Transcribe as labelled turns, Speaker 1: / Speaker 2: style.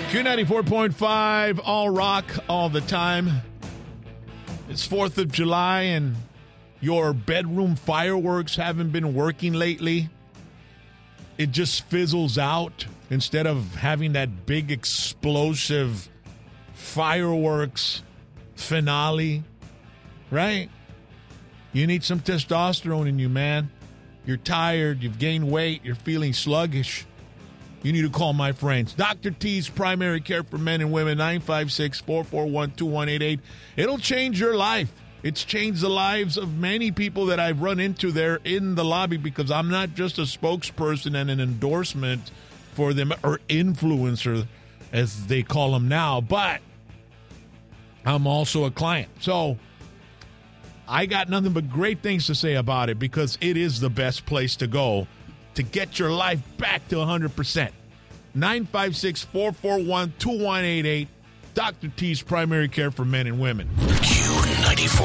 Speaker 1: Q94.5, all rock, all the time. It's 4th of July and your bedroom fireworks haven't been working lately. It just fizzles out instead of having that big explosive fireworks finale, right? You need some testosterone in you, man. You're tired, you've gained weight, you're feeling sluggish. You need to call my friends. Dr. T's Primary Care for Men and Women, 956-441-2188. It'll change your life. It's changed the lives of many people that I've run into there in the lobby because I'm not just a spokesperson and an endorsement for them, or influencer, as they call them now, but I'm also a client. So I got nothing but great things to say about it because it is the best place to go to get your life back to 100%. 956-441-2188. Dr. T's Primary Care for Men and Women.
Speaker 2: Q94.